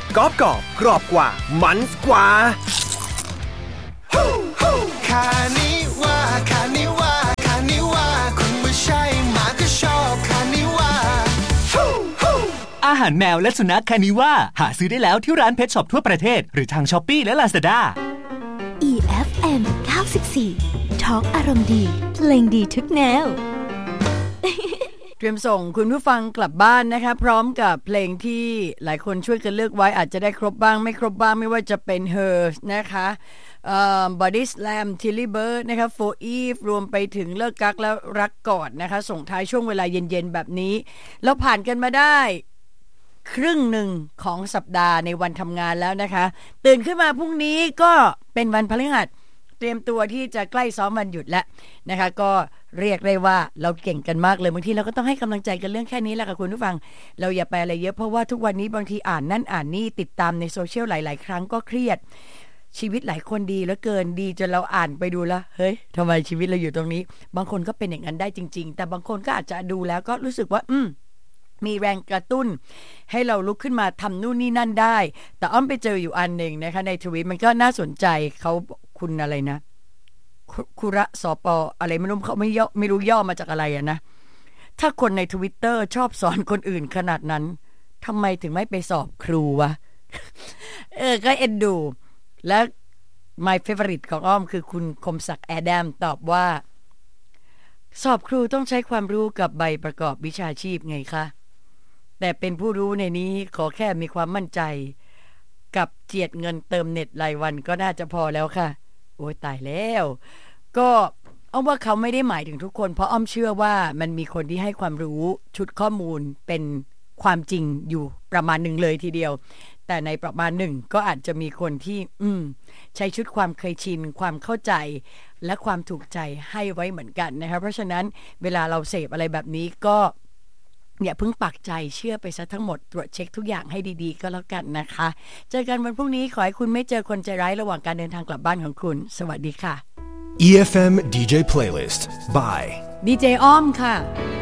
กรอบกรอบกว่ามันกว่าคานิว่าคานิว่าคานิว่าคุณไม่ใช่หมาก็ชอบคานิว่าอาหารแมวและสุนัขคานิว่าหาซื้อได้แล้วที่ร้านเพทช็อปทั่วประเทศหรือทาง Shopee และ Lazada EFM 94 Talk อารมณ์ดีเพลงดีทุกแนวเตรียมส่งคุณผู้ฟังกลับบ้านนะคะพร้อมกับเพลงที่หลายคนช่วยกันเลือกไว้อาจจะได้ครบบ้างไม่ครบบ้างไม่ว่าจะเป็น Her นะคะBody Slam Tilly Bird นะคะ For Eve รวมไปถึงเลิกกักแล้วรักกอดนะคะส่งท้ายช่วงเวลาเย็นๆแบบนี้เราผ่านกันมาได้ครึ่งหนึ่งของสัปดาห์ในวันทำงานแล้วนะคะตื่นขึ้นมาพรุ่งนี้ก็เป็นวันพฤหัสเตรียมตัวที่จะใกล้ซ้อมวันหยุดแล้วนะคะก็เรียกได้ว่าเราเก่งกันมากเลยบางทีเราก็ต้องให้กำลังใจกันเรื่องแค่นี้แหละค่ะคุณผู้ฟังเราอย่าไปอะไรเยอะเพราะว่าทุกวันนี้บางทีอ่านนั่นอ่านนี่ติดตามในโซเชียลหลายๆครั้งก็เครียดชีวิตหลายคนดีเหลือเกินดีจนเราอ่านไปดูแล้วเฮ้ยทำไมชีวิตเราอยู่ตรงนี้บางคนก็เป็นอย่างนั้นได้จริงๆแต่บางคนก็อาจจะดูแล้วก็รู้สึกว่ามีแรงกระตุ้นให้เราลุกขึ้นมาทำนู่นนี่นั่นได้แต่อ้อมไปเจออยู่อันหนึ่งนะคะในทวิตมันก็น่าสนใจเขาคุณอะไรนะคุระสปอะไรไม่รู้เขาไม่รู้ย่อมาจากอะไรอะนะถ้าคนใน Twitter ชอบสอนคนอื่นขนาดนั้นทำไมถึงไม่ไปสอบครูวะ ก็เอ็นดูและ my favorite ของอ้อมคือคุณคมศักดิ์แอดัมตอบว่าสอบครูต้องใช้ความรู้กับใบประกอบวิชาชีพไงคะแต่เป็นผู้รู้ในนี้ขอแค่มีความมั่นใจกับเจียดเงินเติมเน็ตรายวันก็น่าจะพอแล้วค่ะโอ้ยตายแล้วก็อ้อมว่าเขาไม่ได้หมายถึงทุกคนเพราะอ้อมเชื่อว่ามันมีคนที่ให้ความรู้ชุดข้อมูลเป็นความจริงอยู่ประมาณหนึ่งเลยทีเดียวแต่ในประมาณหนึ่งก็อาจจะมีคนที่ใช้ชุดความเคยชินความเข้าใจและความถูกใจให้ไว้เหมือนกันนะคะเพราะฉะนั้นเวลาเราเสพอะไรแบบนี้ก็อย่าเพิ่งปักใจเชื่อไปซะทั้งหมดตรวจเช็คทุกอย่างให้ดีๆก็แล้วกันนะคะเจอกันวันพรุ่งนี้ขอให้คุณไม่เจอคนใจร้ายระหว่างการเดินทางกลับบ้านของคุณสวัสดีค่ะ EFM DJ Playlist by ดีเจอ้อมค่ะ